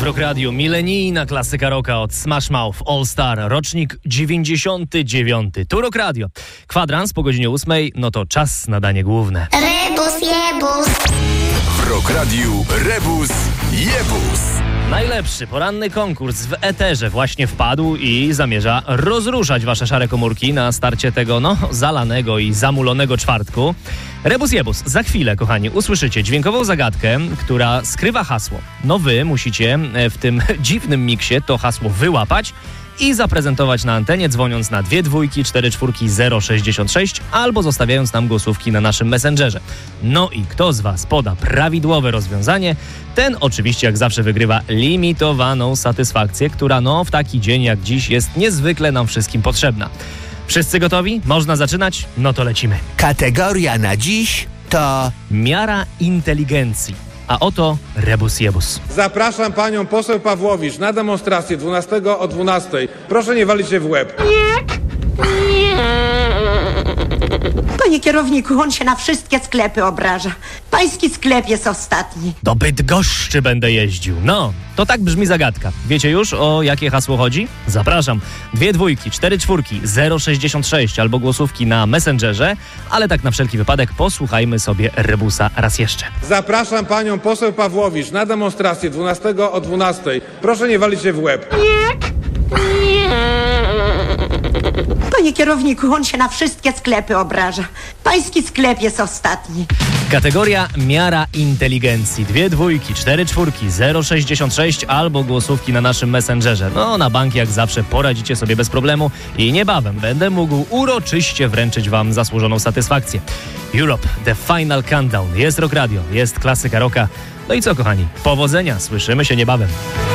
w Rock Radio milenijna klasyka rocka od Smash Mouth All Star, rocznik 99. Tu Rock Radio. Kwadrans po godzinie 8, no to czas na danie główne. Rebus jebus. W Rock Radiu Rebus jebus. Najlepszy poranny konkurs w eterze właśnie wpadł i zamierza rozruszać wasze szare komórki na starcie tego, zalanego i zamulonego czwartku. Rebus jebus. Za chwilę, kochani, usłyszycie dźwiękową zagadkę, która skrywa hasło. Wy musicie w tym dziwnym miksie to hasło wyłapać i zaprezentować na antenie, dzwoniąc na 2 dwójki 4 czwórki 066 albo zostawiając nam głosówki na naszym Messengerze. No i kto z was poda prawidłowe rozwiązanie, ten oczywiście jak zawsze wygrywa limitowaną satysfakcję, która w taki dzień jak dziś jest niezwykle nam wszystkim potrzebna. Wszyscy gotowi? Można zaczynać? No to lecimy. Kategoria na dziś to miara inteligencji. A oto rebus jebus. Zapraszam panią poseł Pawłowicz na demonstrację 12 o 12. Proszę nie walić się w łeb. Panie kierowniku, on się na wszystkie sklepy obraża. Pański sklep jest ostatni. Do Bydgoszczy będę jeździł. To tak brzmi zagadka. Wiecie już, o jakie hasło chodzi? Zapraszam. 2 dwójki 4 czwórki 066 albo głosówki na Messengerze, ale tak na wszelki wypadek posłuchajmy sobie rebusa raz jeszcze. Zapraszam panią poseł Pawłowicz na demonstrację 12 o 12. Proszę nie walić się w łeb. Panie kierowniku, on się na wszystkie sklepy obraża. Pański sklep jest ostatni. Kategoria miara inteligencji. 2 dwójki 4 czwórki 066 albo głosówki na naszym Messengerze. Na bank jak zawsze poradzicie sobie bez problemu i niebawem będę mógł uroczyście wręczyć wam zasłużoną satysfakcję. Europe, The Final Countdown. Jest Rock Radio, jest klasyka rocka. No i co, kochani? Powodzenia, słyszymy się niebawem.